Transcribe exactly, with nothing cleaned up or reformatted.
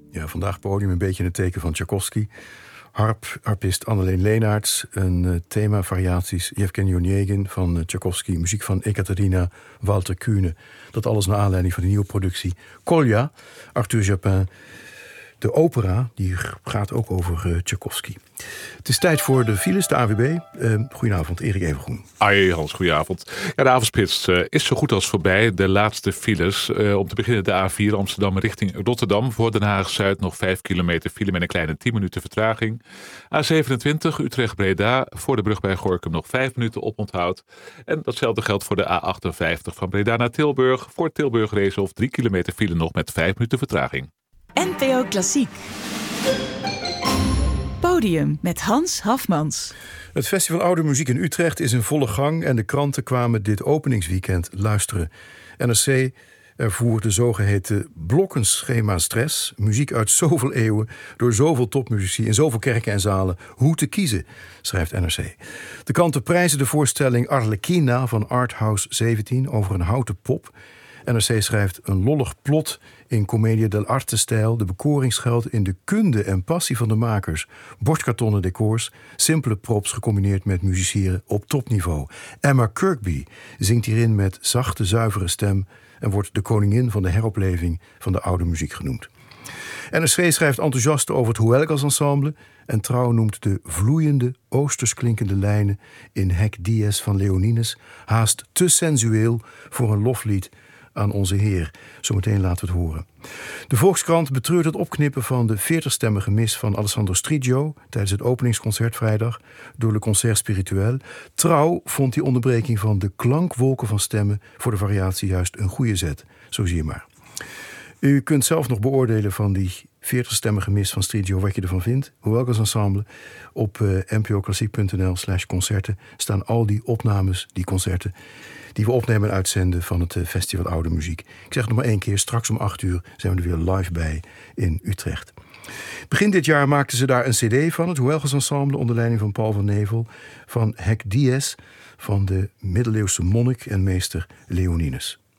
Ja, vandaag podium een beetje in het teken van Tchaikovsky. Harp, harpist Anneleen Leenaerts. Een uh, thema variaties Yevgeny Onegin van uh, Tchaikovsky. Muziek van Ekaterina Walter Kühne. Dat alles naar aanleiding van de nieuwe productie Kolja, Arthur Japin. De opera, die gaat ook over uh, Tchaikovsky. Het is tijd voor de files, de A W B. Uh, goedenavond, Erik Evengroen. Ai, Hans, goedenavond. Ja, de avondspits uh, is zo goed als voorbij. De laatste files. Uh, om te beginnen de A vier Amsterdam richting Rotterdam. Voor Den Haag-Zuid nog vijf kilometer file met een kleine tien minuten vertraging. A zevenentwintig Utrecht-Breda. Voor de brug bij Gorinchem nog vijf minuten oponthoud. En datzelfde geldt voor de A achtenvijftig van Breda naar Tilburg. Voor Tilburg-Reeshof drie kilometer file nog met vijf minuten vertraging. N P O Klassiek. Podium met Hans Hafmans. Het Festival Oude Muziek in Utrecht is in volle gang en de kranten kwamen dit openingsweekend luisteren. N R C ervoer de zogeheten blokkenschema stress. Muziek uit zoveel eeuwen, door zoveel topmuzici in zoveel kerken en zalen. Hoe te kiezen, schrijft N R C. De kranten prijzen de voorstelling Arlequina van Arthouse zeventien over een houten pop. N R C schrijft een lollig plot in Commedia dell'arte-stijl. De bekoring schuilt in de kunde en passie van de makers. Bordkartonnen decors, simpele props gecombineerd met musiceren op topniveau. Emma Kirkby zingt hierin met zachte, zuivere stem en wordt de koningin van de heropleving van de oude muziek genoemd. N R C schrijft enthousiast over het Huelgas ensemble en Trouw noemt de vloeiende, oosters klinkende lijnen in Hac Dies van Leoninus haast te sensueel voor een loflied aan onze Heer. Zometeen laten we het horen. De Volkskrant betreurt het opknippen van de veertigstemmige mis van Alessandro Striggio tijdens het openingsconcert vrijdag door Le Concert Spirituel. Trouw vond die onderbreking van de klankwolken van stemmen voor de variatie juist een goede zet. Zo zie je maar. U kunt zelf nog beoordelen van die veertigstemmige mis van Striggio wat je ervan vindt. Hoewel als ensemble. Op uh, npoklassiek.nl slash concerten staan al die opnames, die concerten die we opnemen en uitzenden van het uh, Festival Oude Muziek. Ik zeg het nog maar één keer, straks om acht uur zijn we er weer live bij in Utrecht. Begin dit jaar maakten ze daar een cd van, het Huelgas Ensemble onder leiding van Paul van Nevel, van Hac Dies van de middeleeuwse monnik en meester Leoninus.